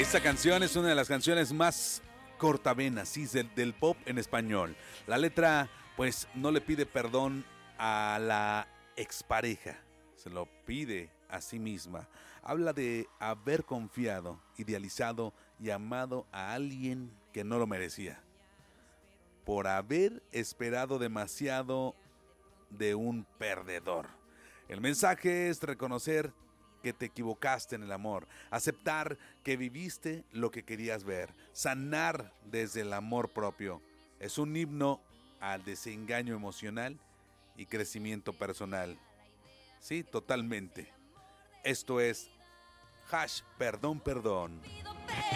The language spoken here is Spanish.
Esta canción es una de las canciones más cortavenas, sí, del pop en español. La letra, pues, no le pide perdón a la expareja, se lo pide a sí misma. Habla de haber confiado, idealizado y amado a alguien que no lo merecía. Por haber esperado demasiado de un perdedor. El mensaje es reconocer que te equivocaste en el amor, aceptar que viviste lo que querías ver, sanar desde el amor propio. Es un himno al desengaño emocional y crecimiento personal. Sí, totalmente. Esto es Perdón, Perdón.